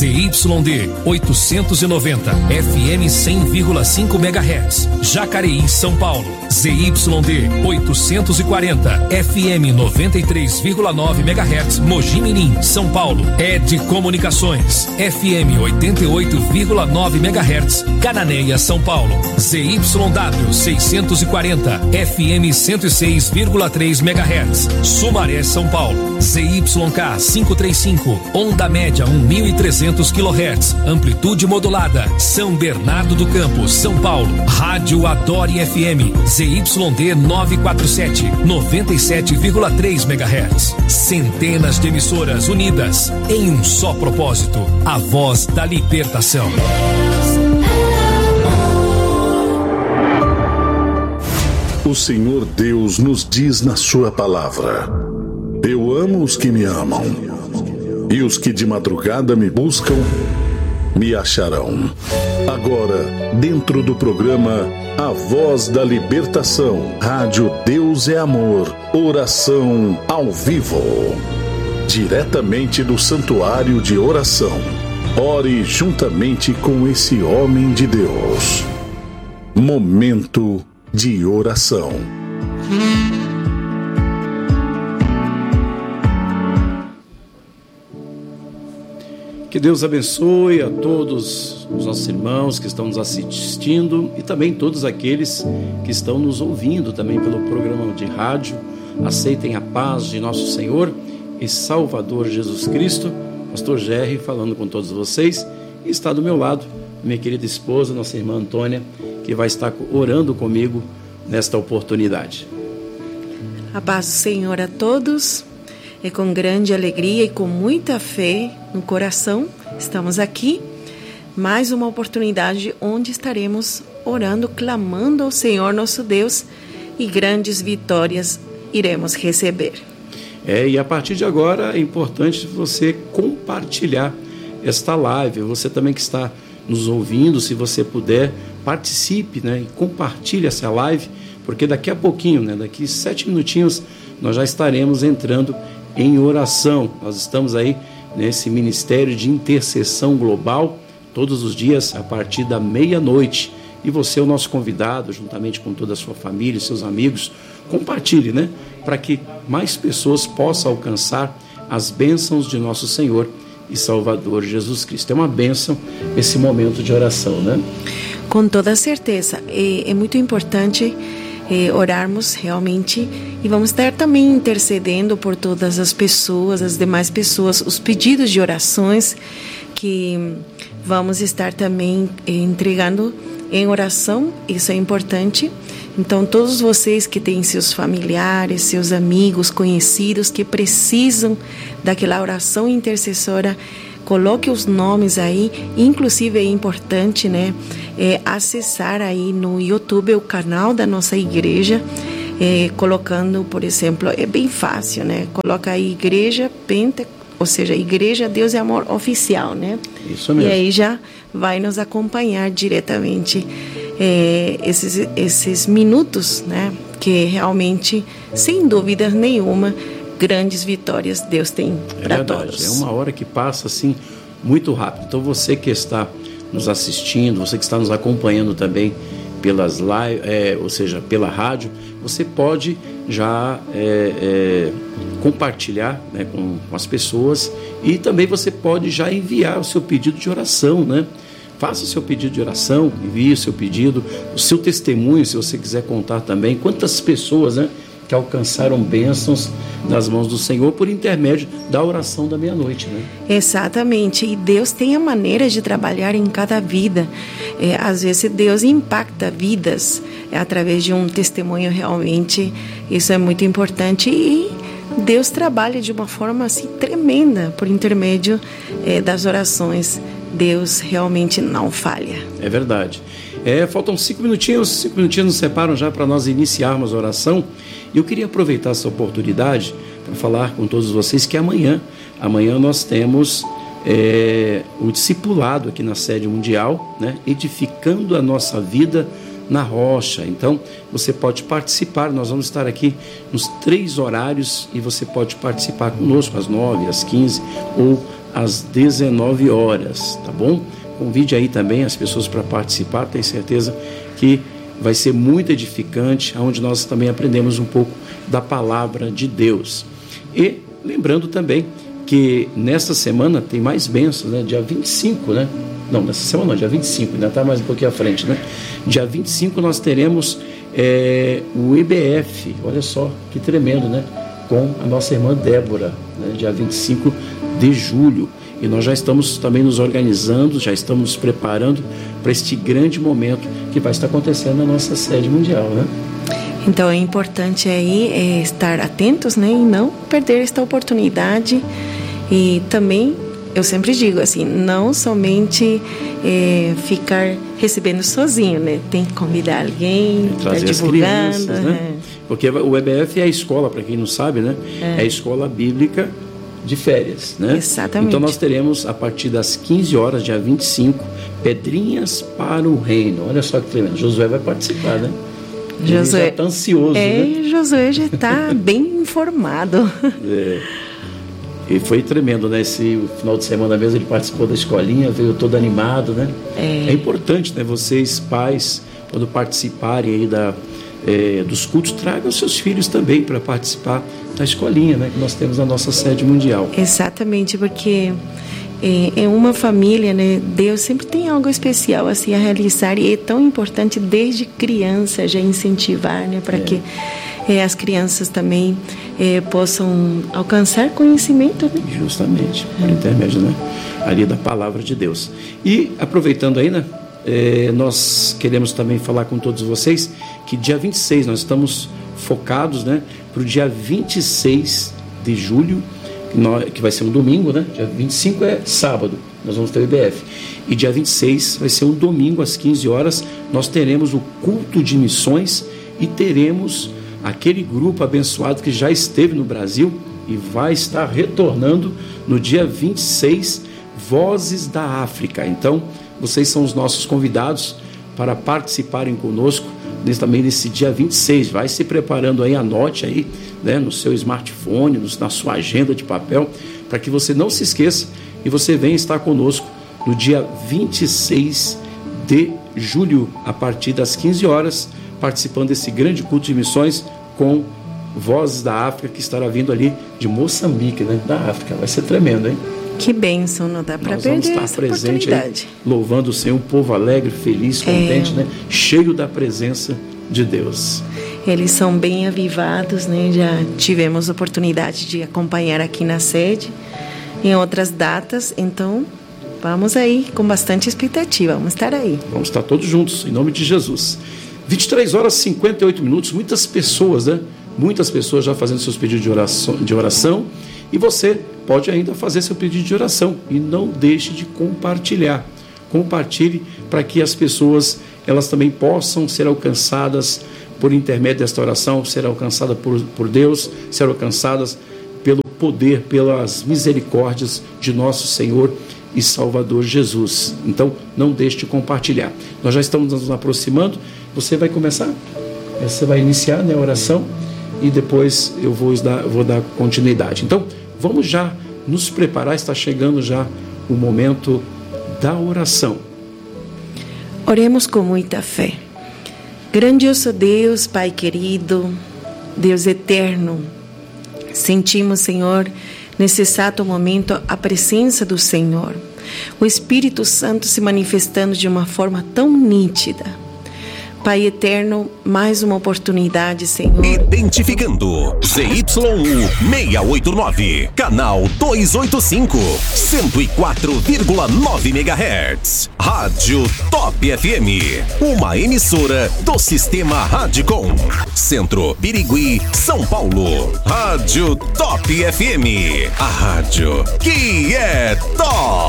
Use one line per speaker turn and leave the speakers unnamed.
ZYD 890, FM 100,5 MHz, Jacareí, São Paulo. ZYD 840, FM 93,9 MHz, Mogi Mirim, São Paulo. ED Comunicações, FM 88,9 MHz, Cananéia, São Paulo. ZYW 640, FM 106,3 MHz, Sumaré, São Paulo. ZYK 535, onda média 1.300 kHz, amplitude modulada, São Bernardo do Campo, São Paulo. Rádio Adore FM, ZYD 947, 97,3 MHz. Centenas de emissoras unidas em um só propósito, a voz da libertação.
O Senhor Deus nos diz na sua palavra: eu amo os que me amam, e os que de madrugada me buscam, me acharão. Agora, dentro do programa A Voz da Libertação, Rádio Deus é Amor, oração ao vivo. Diretamente do Santuário de Oração. Ore juntamente com esse homem de Deus. Momento de oração.
Que Deus abençoe a todos os nossos irmãos que estão nos assistindo e também todos aqueles que estão nos ouvindo também pelo programa de rádio. Aceitem a paz de nosso Senhor e Salvador Jesus Cristo. Pastor Gerry falando com todos vocês, e está do meu lado minha querida esposa, nossa irmã Antônia, que vai estar orando comigo nesta oportunidade.
A paz do Senhor a todos. É com grande alegria e com muita fé no coração, estamos aqui, mais uma oportunidade onde estaremos orando, clamando ao Senhor nosso Deus, e grandes vitórias iremos receber.
E a partir de agora é importante você compartilhar esta live. Você também que está nos ouvindo, se você puder, participe, e compartilhe essa live, porque daqui a pouquinho, daqui 7 minutinhos, nós já estaremos entrando em oração. Nós estamos aí nesse ministério de intercessão global, todos os dias a partir da meia-noite, e você é o nosso convidado, juntamente com toda a sua família, seus amigos. Compartilhe, para que mais pessoas possam alcançar as bênçãos de nosso Senhor e Salvador Jesus Cristo. É uma bênção esse momento de oração,
Com toda certeza, é muito importante orarmos realmente, e vamos estar também intercedendo por todas as pessoas, as demais pessoas, os pedidos de orações que vamos estar também entregando em oração. Isso é importante. Então, todos vocês que têm seus familiares, seus amigos, conhecidos que precisam daquela oração intercessora, coloque os nomes aí. Inclusive é importante, acessar aí no YouTube o canal da nossa igreja, colocando, por exemplo, é bem fácil, Coloca aí Igreja Penta, ou seja, Igreja Deus é Amor Oficial,
Isso mesmo.
E aí já vai nos acompanhar diretamente esses minutos, que realmente, sem dúvida nenhuma, grandes vitórias Deus tem para todos.
É uma hora que passa assim muito rápido. Então você que está nos assistindo, você que está nos acompanhando também pelas lives, ou seja, pela rádio, você pode já compartilhar com as pessoas, e também você pode já enviar o seu pedido de oração, Faça o seu pedido de oração, envie o seu pedido, o seu testemunho, se você quiser contar também quantas pessoas, que alcançaram bênçãos nas mãos do Senhor por intermédio da oração da meia-noite,
Exatamente, e Deus tem a maneira de trabalhar em cada vida. Às vezes Deus impacta vidas através de um testemunho, realmente, isso é muito importante, e Deus trabalha de uma forma assim tremenda por intermédio das orações. Deus realmente não falha.
É verdade. Faltam 5 minutinhos nos separam já para nós iniciarmos a oração. E eu queria aproveitar essa oportunidade para falar com todos vocês que amanhã nós temos o discipulado aqui na sede mundial, edificando a nossa vida na rocha. Então você pode participar, nós vamos estar aqui nos 3 horários, e você pode participar conosco às 9, às 15 ou às 19 horas, tá bom? Convide aí também as pessoas para participar, tenho certeza que vai ser muito edificante, onde nós também aprendemos um pouco da palavra de Deus. E lembrando também que nesta semana tem mais bênçãos, né? Dia 25, né? Não, nessa semana não, dia 25, ainda está mais um pouquinho à frente, né? Dia 25 nós teremos o EBF, olha só que tremendo, né? Com a nossa irmã Débora, né? Dia 25 de julho. E nós já estamos também nos organizando, já estamos nos preparando para este grande momento que vai estar acontecendo na nossa sede mundial, né?
Então é importante aí estar atentos, né? E não perder esta oportunidade. E também, eu sempre digo assim, não somente ficar recebendo sozinho, né? Tem que convidar alguém,
trazer
tá divulgando,
as crianças, né? Porque o EBF é a escola, para quem não sabe, né? É a escola bíblica de férias, né?
Exatamente.
Então nós teremos a partir das 15 horas, dia 25, Pedrinhas para o Reino. Olha só que tremendo. Josué vai participar, né? Josué já está ansioso, né?
Josué já está bem informado.
E foi tremendo, né? Esse final de semana mesmo ele participou da escolinha, veio todo animado, né? É importante, né? Vocês, pais, quando participarem aí dos cultos, tragam seus filhos também para participar da escolinha, né? Que nós temos na nossa sede mundial.
Exatamente, porque em uma família, né? Deus sempre tem algo especial assim a realizar, e é tão importante desde criança já incentivar, né? Para que as crianças também possam alcançar conhecimento, né?
Justamente, por intermédio, né? Ali da palavra de Deus. E aproveitando aí, né? Nós queremos também falar com todos vocês que dia 26 nós estamos focados, né? Para o dia 26 de julho, que vai ser um domingo, né? Dia 25 é sábado, nós vamos ter o IBF. E dia 26 vai ser um domingo às 15 horas, nós teremos o culto de missões e teremos aquele grupo abençoado que já esteve no Brasil e vai estar retornando no dia 26, Vozes da África. Então, vocês são os nossos convidados para participarem conosco também nesse dia 26. Vai se preparando aí, anote aí, né, no seu smartphone, na sua agenda de papel, para que você não se esqueça e você venha estar conosco no dia 26 de julho, a partir das 15 horas, participando desse grande culto de missões com Vozes da África, que estará vindo ali de Moçambique, né, da África. Vai ser tremendo, hein?
Que bênção, não dá para perder essa oportunidade.
Aí, louvando o Senhor, um povo alegre, feliz, contente, né? Cheio da presença de Deus.
Eles são bem avivados, né? Já tivemos oportunidade de acompanhar aqui na sede, em outras datas, então vamos aí com bastante expectativa, vamos estar aí.
Vamos estar todos juntos, em nome de Jesus. 23 horas e 58 minutos, muitas pessoas, né? Muitas pessoas já fazendo seus pedidos de oração, e você pode ainda fazer seu pedido de oração e não deixe de compartilhar. Compartilhe para que as pessoas, elas também possam ser alcançadas por intermédio desta oração, ser alcançadas por Deus, ser alcançadas pelo poder, pelas misericórdias de nosso Senhor e Salvador Jesus. Então, não deixe de compartilhar. Nós já estamos nos aproximando. Você vai começar, você vai iniciar, né, a oração, e depois eu vou dar continuidade. Então, vamos já nos preparar, está chegando já o momento da oração.
Oremos com muita fé. Grandioso Deus, Pai querido, Deus eterno, sentimos, Senhor, nesse exato momento a presença do Senhor, o Espírito Santo se manifestando de uma forma tão nítida. Pai eterno, mais uma oportunidade, Senhor.
Identificando ZYU 689, canal 285, 104,9 MHz. Rádio Top FM, uma emissora do Sistema Radicom. Centro, Birigui, São Paulo. Rádio Top FM, a rádio que é top.